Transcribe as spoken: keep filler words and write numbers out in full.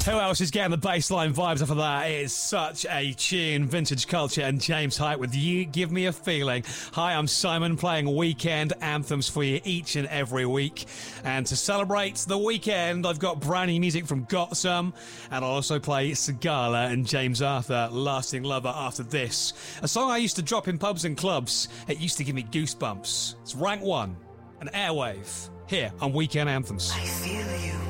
Who else is getting the baseline vibes off of that? It is such a tune. Vintage Culture and James Hype with You Give Me a Feeling. Hi, I'm Simon, playing weekend anthems for you each and every week. And to celebrate the weekend, I've got brand new music from Got Some, and I'll also play Sigala and James Arthur, Lasting Lover, after this. A song I used to drop in pubs and clubs. It used to give me goosebumps. It's Rank One, an Airwave, here on Weekend Anthems. I feel you.